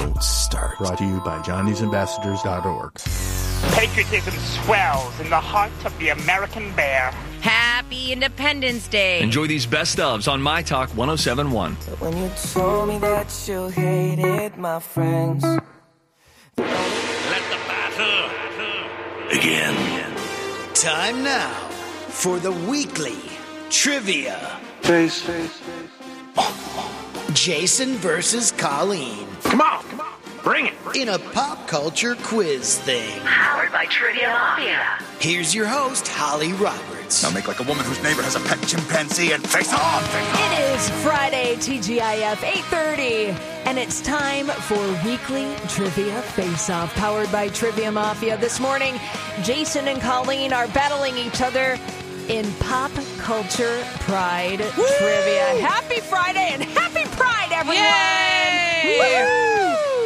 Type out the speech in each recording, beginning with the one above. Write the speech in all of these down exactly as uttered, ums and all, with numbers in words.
Don't Start. Brought to you by Johnny's Ambassadors dot org. Patriotism swells in the heart of the American bear. Happy Independence Day. Enjoy these best ofs on My Talk one oh seven point one. But when you told me that you hated my friends, let the battle begin. Time now for the weekly trivia. Face, face, face. Jason versus Colleen. Come on, come on. Bring it. In a pop culture quiz thing. Powered by Trivia Mafia. Here's your host, Holly Roberts. Now make like a woman whose neighbor has a pet chimpanzee and face on, face on. It is Friday, T G I F eight thirty, and it's time for Weekly Trivia Face-Off, powered by Trivia Mafia. This morning, Jason and Colleen are battling each other in Pop Culture Pride Woo! Trivia. Happy Friday and happy Pride, everyone! Yay! Woo!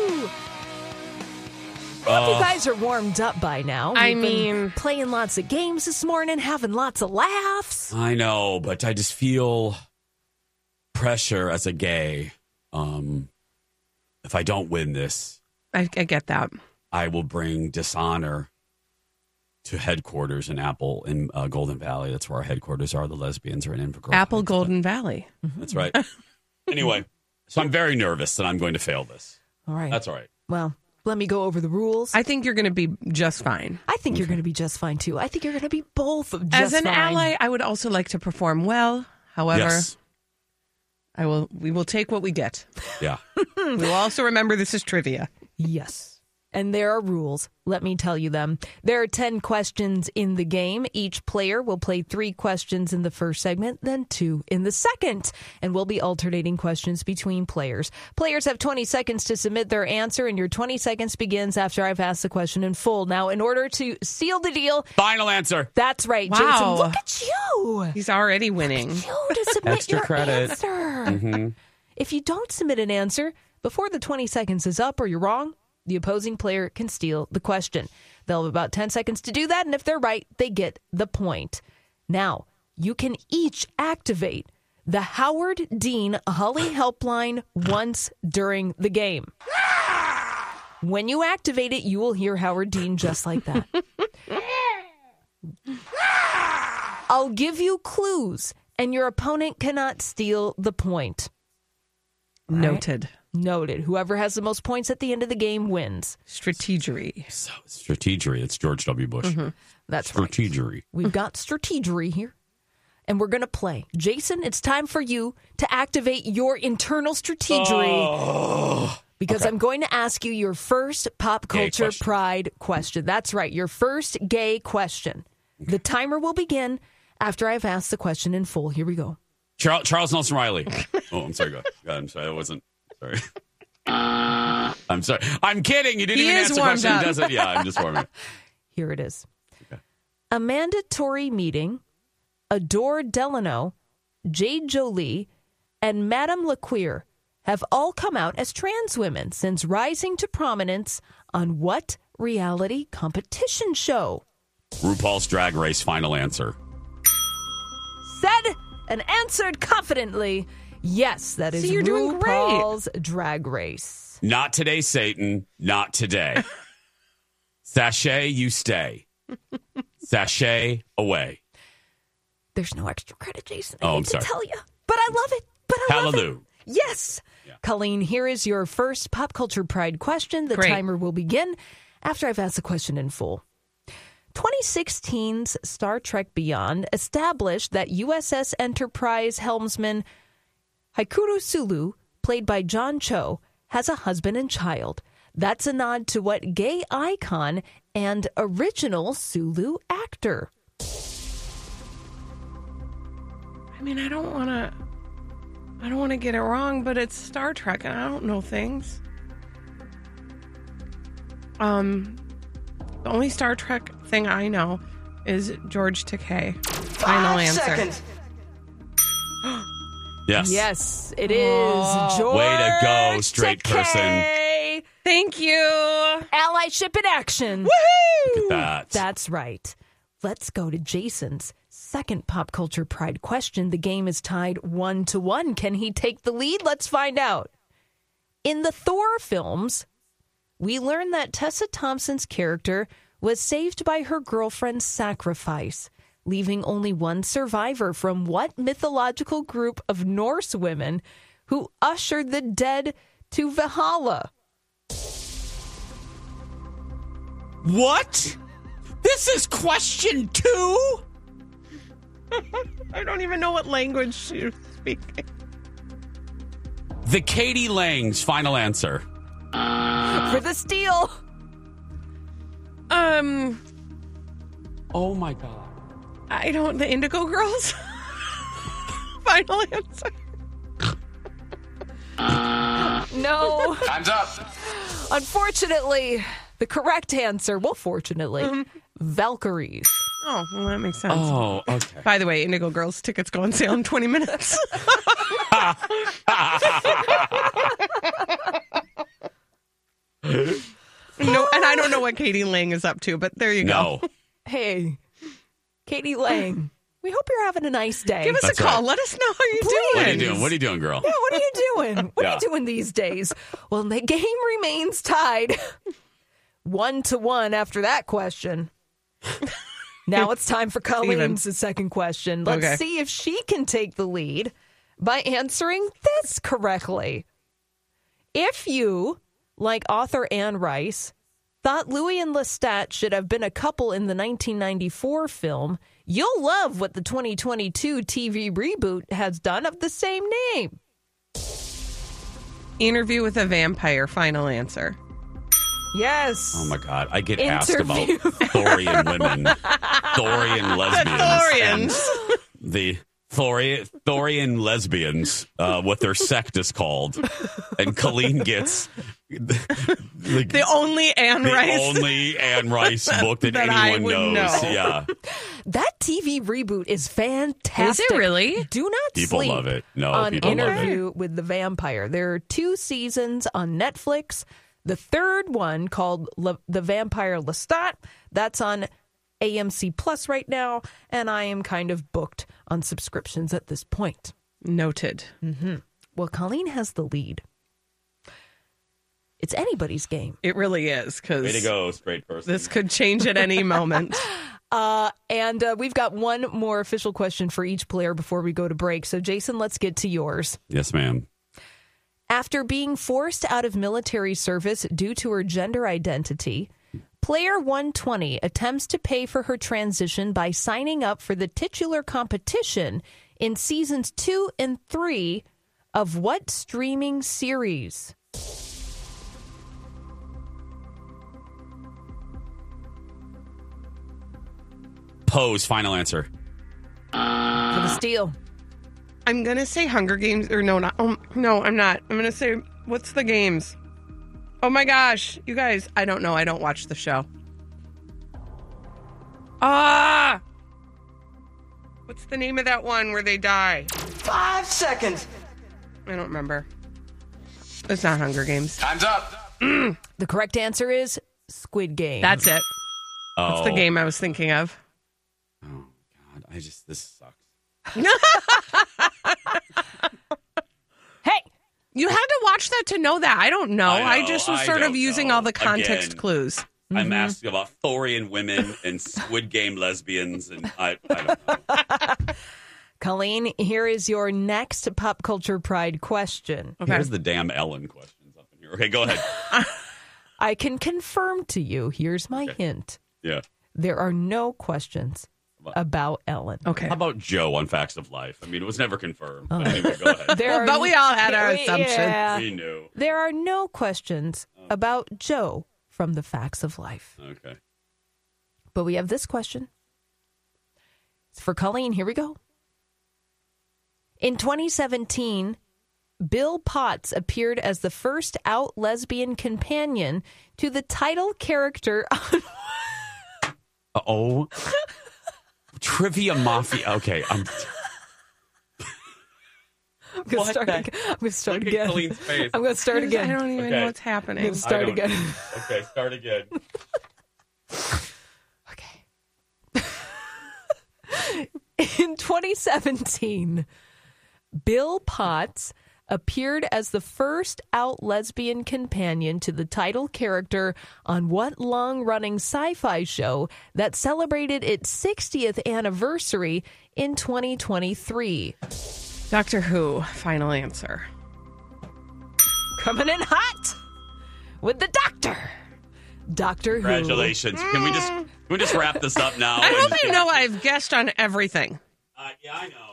I hope Uh, you guys are warmed up by now. We've I been mean, playing lots of games this morning, having lots of laughs. I know, but I just feel pressure as a gay. Um, if I don't win this, I, I get that. I will bring dishonor to headquarters in Apple in uh, Golden Valley. That's where our headquarters are. The lesbians are in Invergrove. Apple Golden Valley. That's right. Anyway, so I'm very nervous that I'm going to fail this. All right. That's all right. Well, let me go over the rules. I think you're going to be just fine. I think you're going to be just fine, too. I think you're going to be both just As an fine. ally, I would also like to perform well. However, Yes. I will. we will take what we get. Yeah. We will also remember this is trivia. Yes. And there are rules. Let me tell you them. There are ten questions in the game. Each player will play three questions in the first segment, then two in the second. And we'll be alternating questions between players. Players have twenty seconds to submit their answer, and your twenty seconds begins after I've asked the question in full. Now, in order to seal the deal... Final answer. That's right, Wow. Jason. Look at you. He's already winning. Look at you to submit Extra your credit. answer. Mm-hmm. If you don't submit an answer before the twenty seconds is up or you're wrong, the opposing player can steal the question. They'll have about ten seconds to do that, and if they're right, they get the point. Now, you can each activate the Howard Dean Holly Helpline once during the game. When you activate it, you will hear Howard Dean just like that. I'll give you clues, and your opponent cannot steal the point. All right? Noted. Noted. Whoever has the most points at the end of the game wins. Strategery. So, strategery. It's George W. Bush. Mm-hmm. That's strategery. Right. We've got strategery here, and we're going to play. Jason, it's time for you to activate your internal strategery. Oh, because okay. I'm going to ask you your first pop culture question. pride question. That's right, your first gay question. Okay. The timer will begin after I've asked the question in full. Here we go. Charles, Charles Nelson Riley. Oh, I'm sorry. Go. God, I'm sorry. That wasn't. Sorry. I'm sorry. I'm kidding. You didn't He even is answer the warmed question. up. Does it? Yeah, I'm just warming up. Here it is. Okay. A mandatory meeting, Adore Delano, Jade Jolie, and Madame LaQueer have all come out as trans women since rising to prominence on what reality competition show? RuPaul's Drag Race. Final answer. Said and answered confidently. Yes, that is See, you're doing RuPaul's Drag Race. Not today, Satan. Not today. Sashay, you stay. Sashay away. There's no extra credit, Jason. I Oh, hate I'm to sorry. tell you, but I love it. But I love it. Hallelujah. Yes. Yeah. Colleen, here is your first pop culture pride question. The Great. timer will begin after I've asked the question in full. twenty sixteen's Star Trek Beyond established that U S S Enterprise helmsman Hikaru Sulu, played by John Cho, has a husband and child. That's a nod to what gay icon and original Sulu actor? I mean, I don't want to. I don't want to get it wrong, but it's Star Trek, and I don't know things. Um, the only Star Trek thing I know is George Takei. Final answer. Seconds. Yes. Yes, it is Oh. George Way to go, straight Takei. person. Thank you. Allyship in action. Woohoo! Look at that. That's right. Let's go to Jason's second pop culture pride question. The game is tied one to one. Can he take the lead? Let's find out. In the Thor films, we learn that Tessa Thompson's character was saved by her girlfriend's sacrifice, leaving only one survivor from what mythological group of Norse women who ushered the dead to Valhalla? What? This is question two? I don't even know what language she's speaking. The Katie Lang's final answer. For the steal. Um. Oh my God. I don't. The Indigo Girls. Final answer. No. Time's up. Unfortunately, the correct answer, well, fortunately, Mm-hmm. Valkyries. Oh, well, that makes sense. Oh, okay. By the way, Indigo Girls tickets go on sale in twenty minutes. No, and I don't know what Katie Lang is up to, but there you No. go. Hey, Katie Lang, we hope you're having a nice day. Give us That's a call. right. Let us know how you're Please. doing. What are you doing? What are you doing, girl? Yeah, what are you doing? What are Yeah. you doing these days? Well, the game remains tied one to one after that question. Now it's time for Colleen's second question. Let's Okay. see if she can take the lead by answering this correctly. If you, like author Anne Rice, thought Louis and Lestat should have been a couple in the nineteen ninety-four film, you'll love what the twenty twenty-two T V reboot has done of the same name. Interview with a Vampire. Final answer. Yes. Oh my God. I get Interview. asked about Thorian women, Thorian lesbians. Thorians. and The Thori- Thorian lesbians, uh, what their sect is called. And Colleen gets the, the, The only Anne the Rice. only Anne Rice book that, That I anyone would knows. know. Yeah. That T V reboot is fantastic. Is it really? Do not People sleep love it. No, on people love it. Interview with the Vampire. There are two seasons on Netflix. The third one, called Le- The Vampire Lestat, that's on A M C Plus right now, and I am kind of booked on subscriptions at this point. Noted. Mm-hmm. Well, Colleen has the lead. It's anybody's game. It really is. Way to Because go, straight person. this could change at any moment. Uh, and uh, we've got one more official question for each player before we go to break. So, Jason, let's get to yours. Yes, ma'am. After being forced out of military service due to her gender identity, player one twenty attempts to pay for her transition by signing up for the titular competition in seasons two and three of what streaming series? Pose, final answer. For the steal. I'm going to say Hunger Games. Or no, not. Oh, no, I'm not. I'm going to say, what's the games? Oh my gosh. You guys, I don't know. I don't watch the show. Ah! What's the name of that one where they die? Five seconds. I don't remember. It's not Hunger Games. Time's up. The correct answer is Squid Game. That's it. Oh. That's the game I was thinking of. Oh, God. I just, this sucks. Hey! You had to watch that to know that. I don't know. I I, know, just was I sort of don't using know. all the context Again. clues. I'm asking about Thorian women and Squid Game lesbians, and I, I don't know. Colleen, here is your next pop culture pride question. Okay. Here's the damn Ellen questions up in here. Okay, go ahead. I can confirm to you, here's my Okay. hint. Yeah. There are no questions about Ellen. Okay. How about Joe on Facts of Life? I mean, it was never confirmed. But anyway, go ahead. There are, But we all had our we- assumptions. yeah. We knew. There are no questions about Joe from the Facts of Life. Okay. But we have this question. It's for Colleen. Here we go. In twenty seventeen, Bill Potts appeared as the first out lesbian companion to the title character on Oh. Trivia Mafia. Okay. I'm. I'm going to What start the- again. I'm going to start Look at again. Colleen's face. I'm going to start I again. don't even Okay. know what's happening. I'm going to start I don't- again. Okay, start again. Okay. In twenty seventeen, Bill Potts appeared as the first out lesbian companion to the title character on what long-running sci-fi show that celebrated its sixtieth anniversary in twenty twenty-three? Doctor Who, final answer. Coming in hot with the doctor. Doctor Who. Congratulations. Can we just can we just wrap this up now? I hope you know I've guessed on everything. Uh, yeah, I know.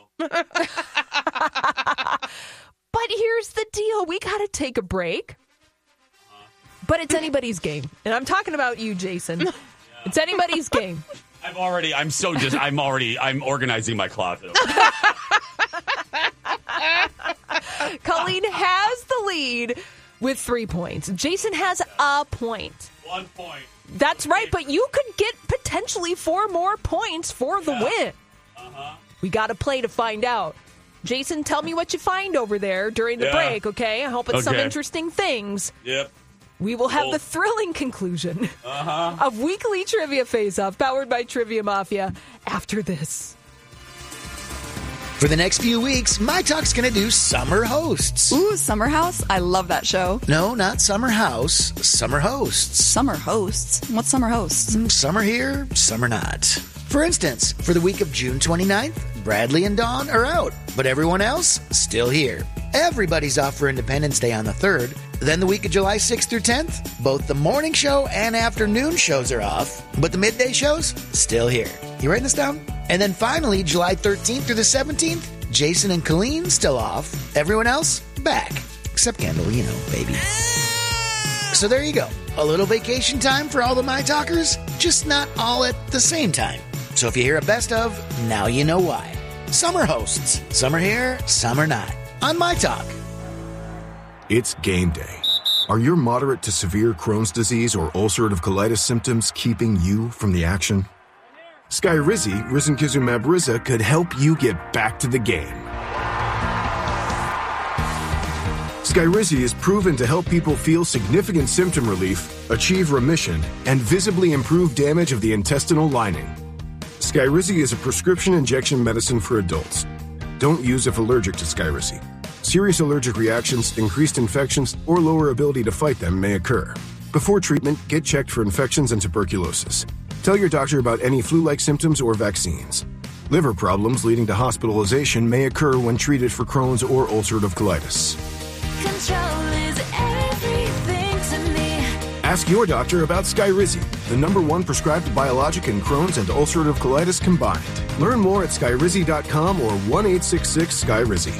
But here's the deal. We got to take a break. Uh-huh. But it's anybody's game. And I'm talking about you, Jason. Yeah. It's anybody's game. I've already, I'm so just, I'm already, I'm organizing my closet. Colleen has the lead with three points. Jason has a point. One point. That's right, but you could get potentially four more points for the yeah. win. Uh-huh. We got to play to find out. Jason, tell me what you find over there during the yeah. break, okay? I hope it's okay. some interesting things. Yep. We will have cool. the thrilling conclusion uh-huh. of Weekly Trivia Face-Off, powered by Trivia Mafia, after this. For the next few weeks, My Talk's going to do Summer Hosts. Ooh, Summer House? I love that show. No, not Summer House. Summer Hosts. Summer Hosts? What's Summer Hosts? Mm, some are here, some are not. For instance, for the week of June twenty-ninth, Bradley and Dawn are out, but everyone else still here. Everybody's off for Independence Day on the third. Then the week of July sixth through tenth, both the morning show and afternoon shows are off, but the midday shows still here. You writing this down? And then finally, July thirteenth through the seventeenth, Jason and Colleen still off. Everyone else back. Except Kendall, you know, baby. So there you go. A little vacation time for all the My Talkers, just not all at the same time. So if you hear a best of, now you know why. Summer Hosts. Some are here, some are not. On My Talk. It's game day. Are your moderate to severe Crohn's disease or ulcerative colitis symptoms keeping you from the action? Skyrizi, risankizumab Riza, could help you get back to the game. Skyrizi is proven to help people feel significant symptom relief, achieve remission, and visibly improve damage of the intestinal lining. Skyrizi is a prescription injection medicine for adults. Don't use if allergic to Skyrizi. Serious allergic reactions, increased infections, or lower ability to fight them may occur. Before treatment, get checked for infections and tuberculosis. Tell your doctor about any flu-like symptoms or vaccines. Liver problems leading to hospitalization may occur when treated for Crohn's or ulcerative colitis. Control is everything to me. Ask your doctor about Skyrizi, the number one prescribed biologic in Crohn's and ulcerative colitis combined. Learn more at skyrizi dot com or one eight six six Skyrizi.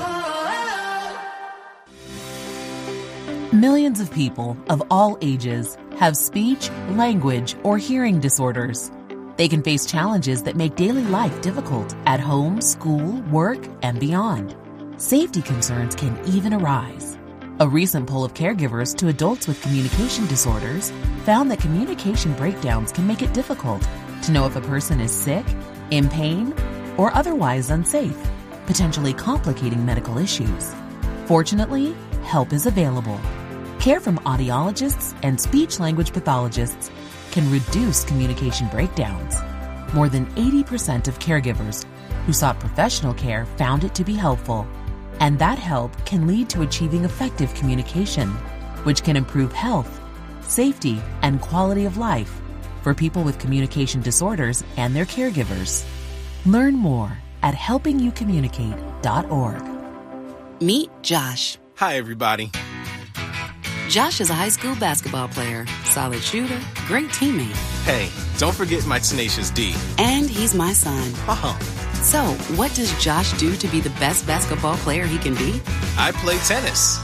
Millions of people of all ages have speech, language, or hearing disorders. They can face challenges that make daily life difficult at home, school, work, and beyond. Safety concerns can even arise. A recent poll of caregivers to adults with communication disorders found that communication breakdowns can make it difficult to know if a person is sick, in pain, or otherwise unsafe, potentially complicating medical issues. Fortunately, help is available. Care from audiologists and speech-language pathologists can reduce communication breakdowns. More than eighty percent of caregivers who sought professional care found it to be helpful. And that help can lead to achieving effective communication, which can improve health, safety, and quality of life for people with communication disorders and their caregivers. Learn more at helping you communicate dot org. Meet Josh. Hi, everybody. Josh is a high school basketball player, solid shooter, great teammate. Hey, don't forget my tenacious D. And he's my son. Uh-huh. So, what does Josh do to be the best basketball player he can be? I play tennis.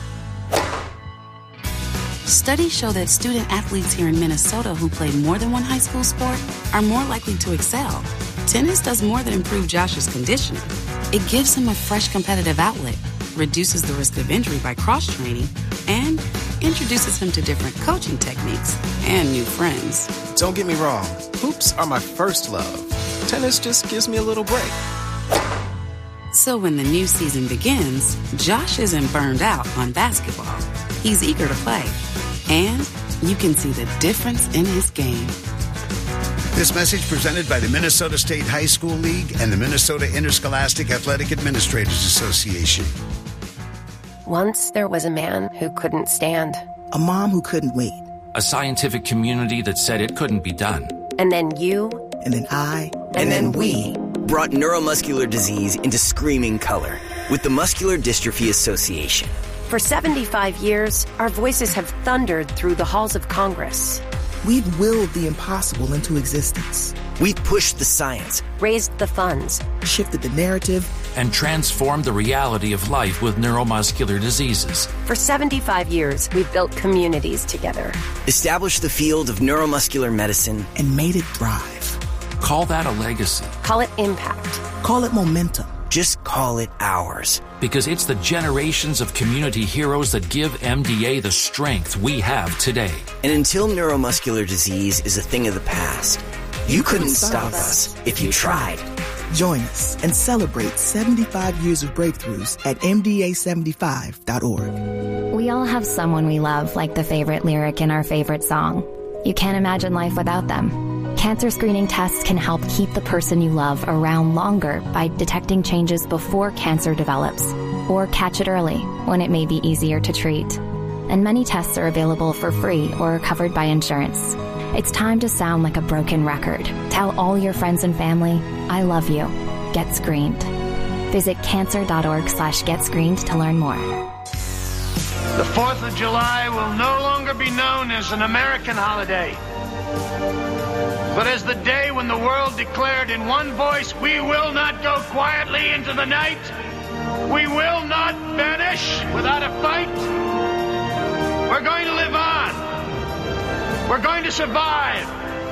Studies show that student athletes here in Minnesota who play more than one high school sport are more likely to excel. Tennis does more than improve Josh's conditioning. It gives him a fresh competitive outlet, reduces the risk of injury by cross-training, and introduces him to different coaching techniques and new friends. Don't get me wrong, hoops are my first love. Tennis just gives me a little break. So when the new season begins, Josh isn't burned out on basketball. He's eager to play. And you can see the difference in his game. This message presented by the Minnesota State High School League and the Minnesota Interscholastic Athletic Administrators Association. Once there was a man who couldn't stand. A mom who couldn't wait. A scientific community that said it couldn't be done. And then you. And then I. And, and then, then we. Brought neuromuscular disease into screaming color with the Muscular Dystrophy Association. For seventy-five years, our voices have thundered through the halls of Congress. We've willed the impossible into existence. We've pushed the science, raised the funds, shifted the narrative, and transformed the reality of life with neuromuscular diseases. For seventy-five years, we've built communities together, established the field of neuromuscular medicine, and made it thrive. Call that a legacy. Call it impact. Call it momentum. Just call it ours. Because it's the generations of community heroes that give M D A the strength we have today. And until neuromuscular disease is a thing of the past, you, you couldn't, couldn't stop us if you tried. Join us and celebrate seventy-five years of breakthroughs at M D A seventy-five dot org. We all have someone we love, like the favorite lyric in our favorite song. You can't imagine life without them. Cancer screening tests can help keep the person you love around longer by detecting changes before cancer develops, or catch it early when it may be easier to treat. And many tests are available for free or covered by insurance. It's time to sound like a broken record. Tell all your friends and family, I love you. Get screened. Visit cancer.org slash get screened to learn more. The fourth of July will no longer be known as an American holiday, but as the day when the world declared in one voice, we will not go quietly into the night. We will not vanish without a fight. We're going to live on. We're going to survive.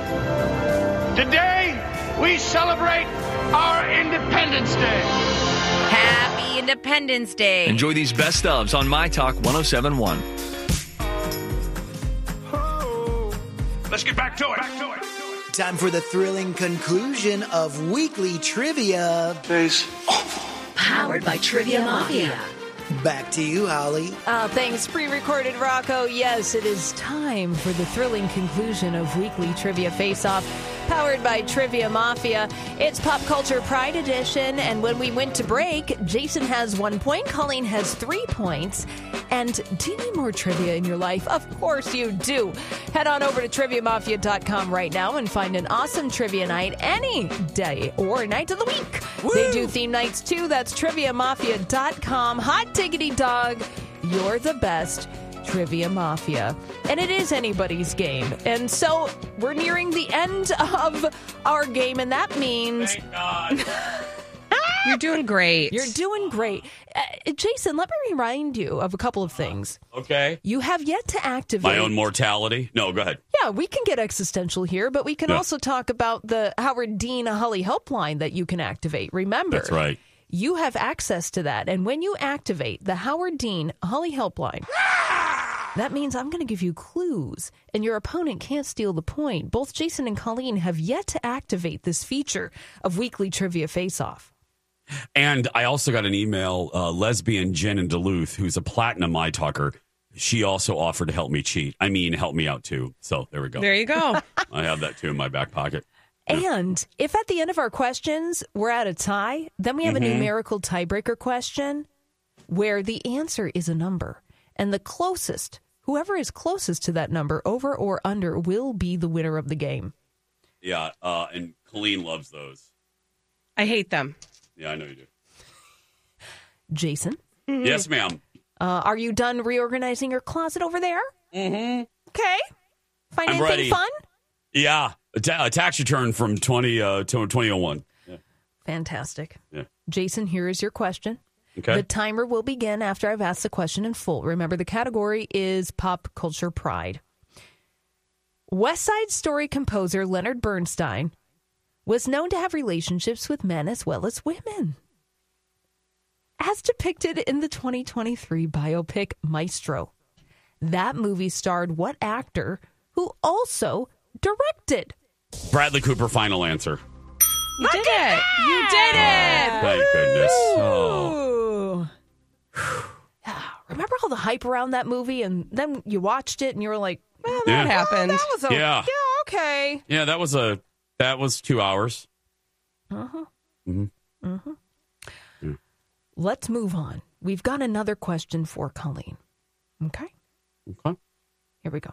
Today, we celebrate our Independence Day. Happy Independence Day. Enjoy these best ofs on My Talk ten seventy-one. Let's get back to it. Back to it. Time for the thrilling conclusion of weekly trivia. Face Powered by Trivia Mafia. Back to you, Holly. Uh, thanks, pre-recorded Rocco. Yes, it is time for the thrilling conclusion of weekly Trivia Face-Off, powered by Trivia Mafia. It's Pop Culture Pride Edition, and when we went to break, Jason has one point, Colleen has three points. And do you need more trivia in your life? Of course you do. Head on over to trivia mafia dot com right now and find an awesome trivia night any day or night of the week. Woo! They do theme nights too. That's trivia mafia dot com. Hot diggity dog, you're the best. Trivia Mafia. And it is anybody's game. And so we're nearing the end of our game, and that means... Thank God. You're doing great. You're doing great. Uh, Jason, let me remind you of a couple of things. Okay. You have yet to activate... My own mortality? No, go ahead. Yeah, we can get existential here, but we can yeah. also talk about the Howard Dean Holly helpline that you can activate. Remember. That's right. You have access to that. And when you activate the Howard Dean Holly helpline... That means I'm going to give you clues, and your opponent can't steal the point. Both Jason and Colleen have yet to activate this feature of Weekly Trivia Face-Off. And I also got an email, uh, Lesbian Jen in Duluth, who's a platinum iTalker. She also offered to help me cheat. I mean, help me out, too. So there we go. There you go. I have that, too, in my back pocket. Yeah. And if at the end of our questions we're at a tie, then we have mm-hmm. a numerical tiebreaker question where the answer is a number. And the closest, whoever is closest to that number, over or under, will be the winner of the game. Yeah, uh, and Colleen loves those. I hate them. Yeah, I know you do. Jason? Mm-hmm. Yes, ma'am. Uh, are you done reorganizing your closet over there? Mm-hmm. Okay. Find I'm anything ready. fun? Yeah, a, ta- a tax return from twenty, uh, twenty oh one. Yeah. Fantastic. Yeah. Jason, here is your question. Okay. The timer will begin after I've asked the question in full. Remember, the category is pop culture pride. West Side Story composer Leonard Bernstein was known to have relationships with men as well as women. As depicted in the twenty twenty-three biopic Maestro, that movie starred what actor who also directed? Bradley Cooper, final answer. You did it. You did it. Thank goodness. Oh. Remember all the hype around that movie, and then you watched it and you were like, well, that Yeah. happened. That was a, Yeah. yeah, okay. Yeah, that was a that was two hours. Uh-huh. Mm-hmm. Mm-hmm. Let's move on we've got another question for Colleen. Okay? Okay. Here we go.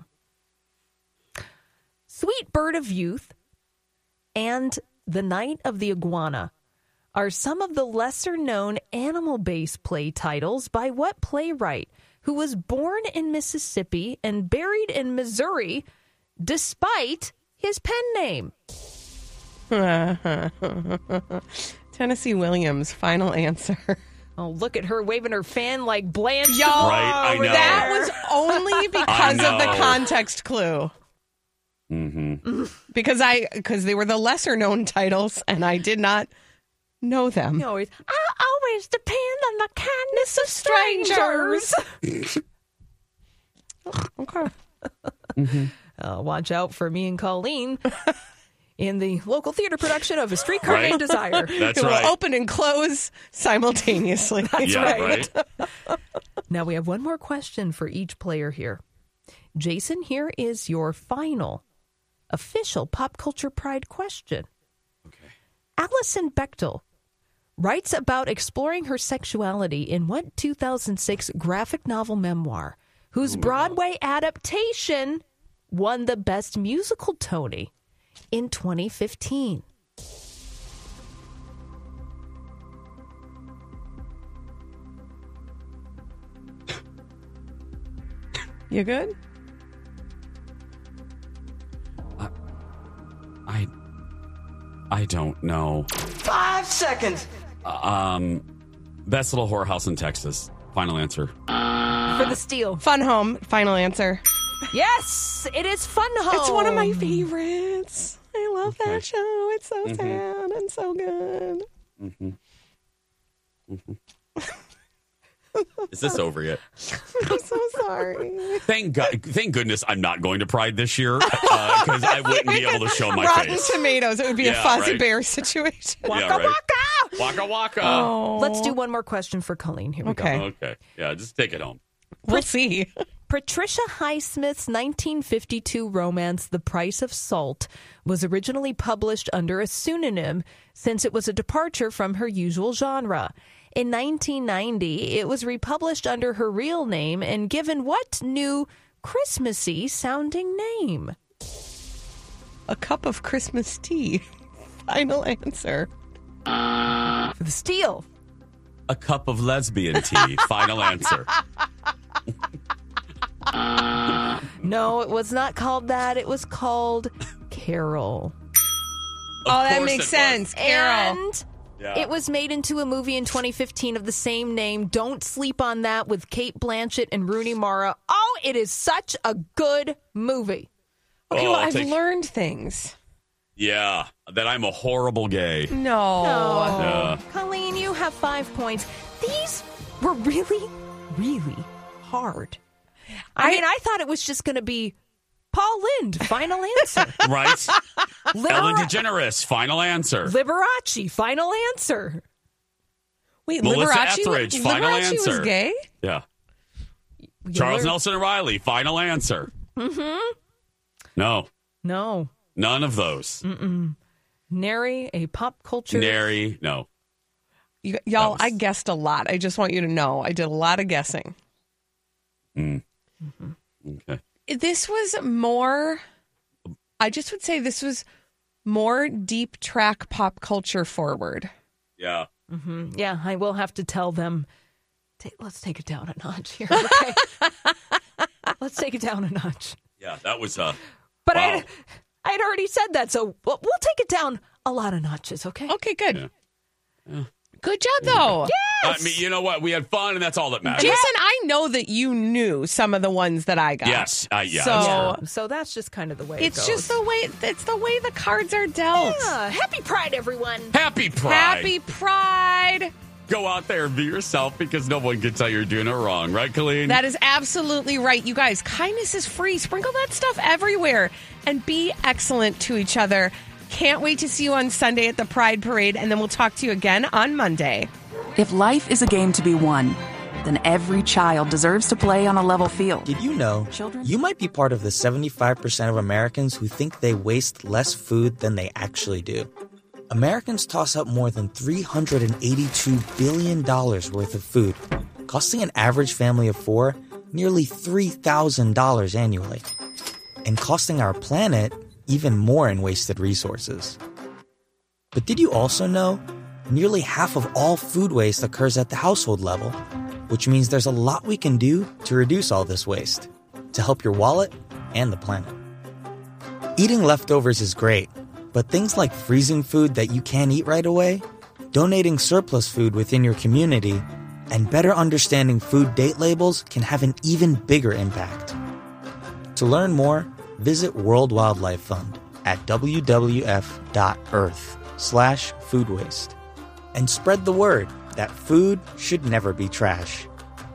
Sweet Bird of Youth and The Night of the Iguana are some of the lesser-known animal-based play titles by what playwright who was born in Mississippi and buried in Missouri despite his pen name? Tennessee Williams, final answer. Oh, look at her waving her fan like Blanche. Y'all, Right, I know. that was only because of the know. context clue. Mm-hmm. Because I, because they were the lesser known titles, and I did not know them. You always, I always depend on the kindness of strangers. Okay. Mm-hmm. Uh, watch out for me and Colleen in the local theater production of A Streetcar Right. Named Desire. That's it will right. open and close simultaneously. That's yeah, right. right. Now we have one more question for each player here. Jason, here is your final official pop culture pride question. Okay. Alison Bechdel writes about exploring her sexuality in what two thousand six graphic novel memoir, whose Broadway adaptation won the Best Musical Tony in twenty fifteen. You good? I I don't know. Five seconds. Um, best little whorehouse in Texas. Final answer. For the steal. Fun Home, final answer. Yes, it is Fun Home. It's one of my favorites. I love Okay. that show. It's so Mhm. sad and so good. Mm-hmm. Mm-hmm. Is this over yet? I'm so sorry. Thank God, thank goodness I'm not going to Pride this year because I wouldn't be able to show my Rotten face. Tomatoes. It would be Yeah, a Fozzie right. Bear situation. Yeah, right. Waka waka. Oh. Let's do one more question for Colleen. Here we Okay. go. Okay. Yeah, just take it home. We'll see. Patricia Highsmith's nineteen fifty-two romance, The Price of Salt, was originally published under a pseudonym since it was a departure from her usual genre. In nineteen ninety, it was republished under her real name and given what new Christmassy sounding name? A cup of Christmas tea. Final answer. For the steal. A cup of lesbian tea. Final answer. No, it was not called that. It was called Carol. Oh, that course makes it sense. Carol. And Yeah. it was made into a movie in twenty fifteen of the same name. Don't sleep on that, with Kate Blanchett and Rooney Mara. Oh, it is such a good movie. Okay, Oh, well, I'll I've take- learned things. Yeah, that I'm a horrible gay. No. No. Yeah. Colleen, you have five points. These were really, really hard. I, I- mean, I thought it was just going to be Paul Lind, final answer. Right? Liber- Ellen DeGeneres. Final answer. Liberace, final answer. Wait, Melissa Liberace, Etheridge, final Liberace answer. was gay? Yeah. Charles You're- Nelson O'Reilly. Final answer. Mm-hmm. No, No. none of those. Mm-mm. Nary a pop culture. Nary. No. Y- y'all, was- I guessed a lot. I just want you to know. I did a lot of guessing. Mm. Mm-hmm. Okay. This was more, I just would say this was more deep track pop culture forward. Yeah. Mm-hmm. Yeah, I will have to tell them, ta- let's take it down a notch here. Okay. Let's take it down a notch. Yeah. That was uh. But wow. I I'd already said that, so we'll, we'll take it down a lot of notches, okay? Okay, good. Yeah. Yeah. Good job, though. Yes! I mean, you know what? We had fun, and that's all that matters. Jason, I know that you knew some of the ones that I got. Yes. Uh, yeah. So- that's Yeah, true. so that's just kind of the way It's it goes. just the way, it's the way the cards are dealt. Yeah, happy Pride, everyone. Happy Pride. Happy Pride. Go out there and be yourself because no one can tell you're doing it wrong. Right, Colleen? That is absolutely right. You guys, kindness is free. Sprinkle that stuff everywhere and be excellent to each other. Can't wait to see you on Sunday at the Pride Parade, and then we'll talk to you again on Monday. If life is a game to be won, then every child deserves to play on a level field. Did you know you might be part of the seventy-five percent of Americans who think they waste less food than they actually do? Americans toss up more than three hundred eighty-two billion dollars worth of food. costing an average family of four nearly three thousand dollars annually, and costing our planet even more in wasted resources. But did you also know nearly half of all food waste occurs at the household level, which means there's a lot we can do to reduce all this waste, to help your wallet and the planet. Eating leftovers is great, but things like freezing food that you can't eat right away, donating surplus food within your community, and better understanding food date labels can have an even bigger impact. To learn more, visit World Wildlife Fund at w w f dot earth slash food waste and spread the word that food should never be trash.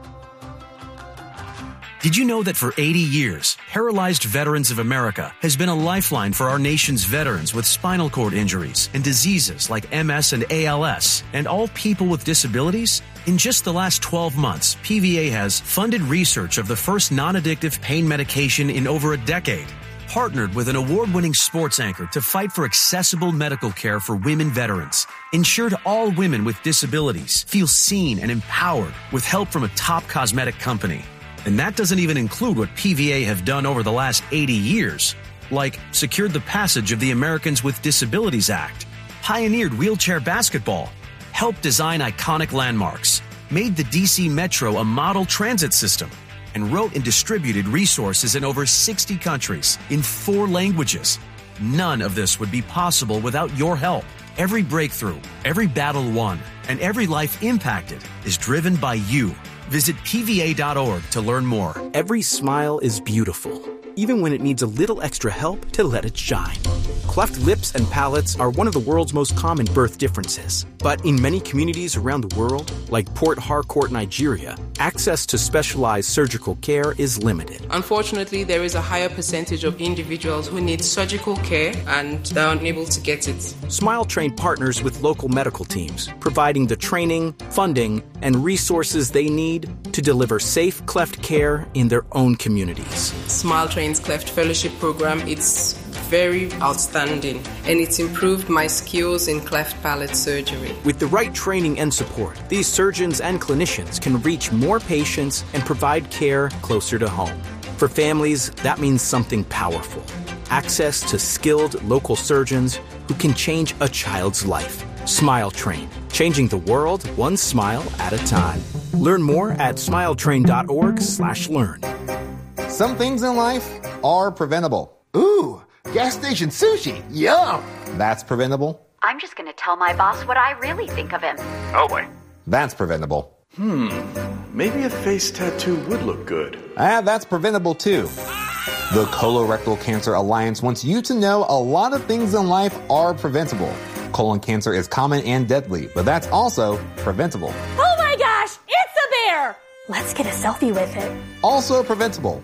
Did you know that for eighty years, Paralyzed Veterans of America has been a lifeline for our nation's veterans with spinal cord injuries and diseases like M S and A L S, and all people with disabilities? In just the last twelve months, P V A has funded research of the first non-addictive pain medication in over a decade, partnered with an award-winning sports anchor to fight for accessible medical care for women veterans, ensured all women with disabilities feel seen and empowered with help from a top cosmetic company. And that doesn't even include what P V A have done over the last eighty years, like secured the passage of the Americans with Disabilities Act, pioneered wheelchair basketball, helped design iconic landmarks, made the D C Metro a model transit system, and wrote and distributed resources in over sixty countries in four languages. None of this would be possible without your help. Every breakthrough, every battle won, and every life impacted is driven by you. Visit P V A dot org to learn more. Every smile is beautiful, even when it needs a little extra help to let it shine. Cleft lips and palates are one of the world's most common birth differences. But in many communities around the world, like Port Harcourt, Nigeria, access to specialized surgical care is limited. Unfortunately, there is a higher percentage of individuals who need surgical care and they're unable to get it. Smile Train partners with local medical teams, providing the training, funding, and resources they need to deliver safe cleft care in their own communities. Smile Train's Cleft Fellowship Program, it's very outstanding, and it's improved my skills in cleft palate surgery. With the right training and support, these surgeons and clinicians can reach more patients and provide care closer to home. For families, that means something powerful. Access to skilled local surgeons who can change a child's life. Smile Train, changing the world one smile at a time. Learn more at smiletrain dot org slash learn. Some things in life are preventable. Ooh, gas station sushi. Yum. That's preventable. I'm just going to tell my boss what I really think of him. Oh, boy. That's preventable. Hmm, maybe a face tattoo would look good. Ah, that's preventable too. The Colorectal Cancer Alliance wants you to know a lot of things in life are preventable. Colon cancer is common and deadly, but that's also preventable. Oh my gosh, it's a bear! Let's get a selfie with it. Also preventable.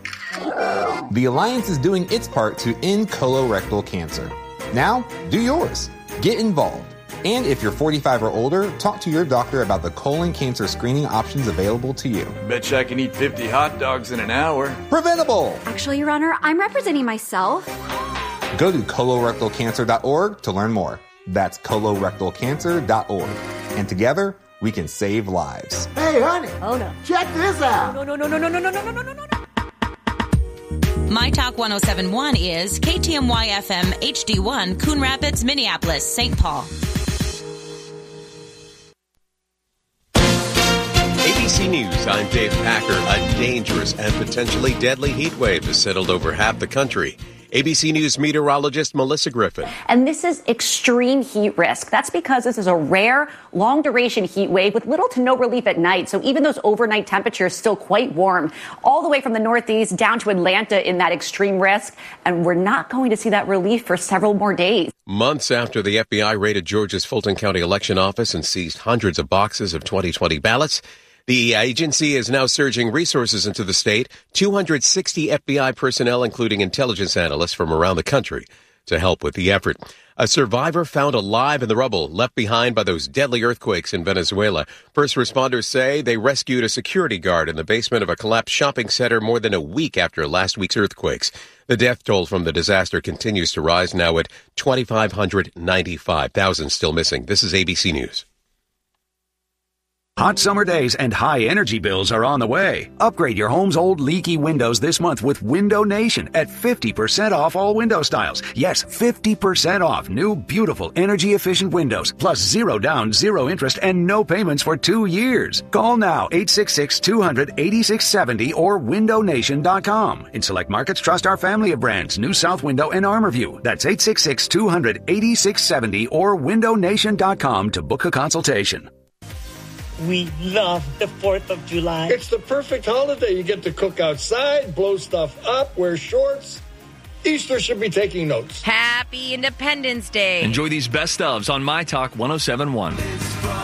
The Alliance is doing its part to end colorectal cancer. Now, do yours. Get involved. And if you're forty-five or older, talk to your doctor about the colon cancer screening options available to you. Betcha I can eat fifty hot dogs in an hour. Preventable! Actually, Your Honor, I'm representing myself. Go to colorectal cancer dot org to learn more. That's colorectal cancer dot org. And together, we can save lives. Hey, honey. Oh, no. Check this out. No, no, no, no, no, no, no, no, no, no, no, no. My Talk one oh seven point one is K T M Y F M H D one, Coon Rapids, Minneapolis, Saint Paul. A B C News, I'm Dave Packer. A dangerous and potentially deadly heat wave has settled over half the country. A B C News meteorologist Melissa Griffin. And this is extreme heat risk. That's because this is a rare, long-duration heat wave with little to no relief at night. So even those overnight temperatures still quite warm, all the way from the Northeast down to Atlanta in that extreme risk. And we're not going to see that relief for several more days. Months after the F B I raided Georgia's Fulton County election office and seized hundreds of boxes of twenty twenty ballots, the agency is now surging resources into the state, two hundred sixty F B I personnel, including intelligence analysts from around the country, to help with the effort. A survivor found alive in the rubble left behind by those deadly earthquakes in Venezuela. First responders say they rescued a security guard in the basement of a collapsed shopping center more than a week after last week's earthquakes. The death toll from the disaster continues to rise, now at two thousand five hundred ninety-five thousand still missing. This is A B C News. Hot summer days and high energy bills are on the way. Upgrade your home's old leaky windows this month with Window Nation at fifty percent off all window styles. Yes, fifty percent off new, beautiful, energy-efficient windows, plus zero down, zero interest, and no payments for two years. Call now, eight six six, two hundred, eighty-six seventy or window nation dot com. In select markets, trust our family of brands, New South Window and ArmorView. That's eight six six, two hundred, eighty-six seventy or window nation dot com to book a consultation. We love the fourth of July. It's the perfect holiday. You get to cook outside, blow stuff up, wear shorts. Easter should be taking notes. Happy Independence Day. Enjoy these best ofs on My Talk one oh seven point one.